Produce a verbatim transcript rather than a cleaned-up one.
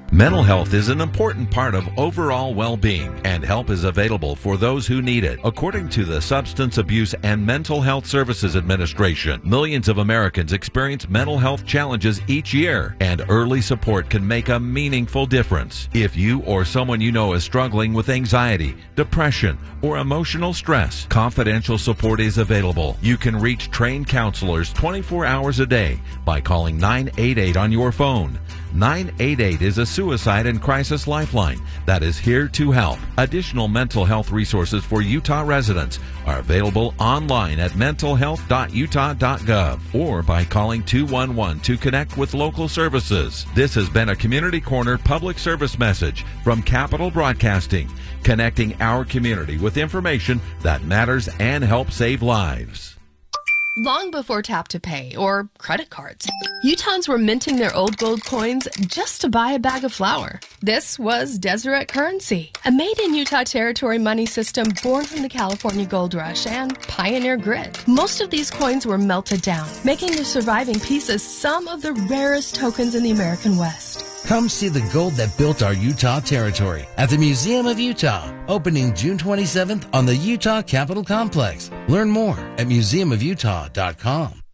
Mental health is an important part of overall well-being, and help is available for those who need it. According to the Substance Abuse and Mental Health Services Administration, millions of Americans experience mental health challenges each year, and early support can make a meaningful difference. If you or someone you know is struggling with anxiety, depression, or emotional stress, confidential support is available. You can reach trained counselors twenty-four hours a day by calling nine eight eight on your phone. nine eight eight is a suicide and crisis lifeline that is here to help. Additional mental health resources for Utah residents are available online at mental health dot utah dot gov or by calling two one one to connect with local services. This has been a Community Corner public service message from Capital Broadcasting, connecting our community with information that matters and helps save lives. Long before Tap to Pay or credit cards, Utahns were minting their old gold coins just to buy a bag of flour. This was Deseret Currency, a made-in-Utah territory money system born from the California Gold Rush and Pioneer Grid. Most of these coins were melted down, making the surviving pieces some of the rarest tokens in the American West. Come see the gold that built our Utah territory at the Museum of Utah, opening June twenty-seventh on the Utah Capitol Complex. Learn more at museum of utah dot com.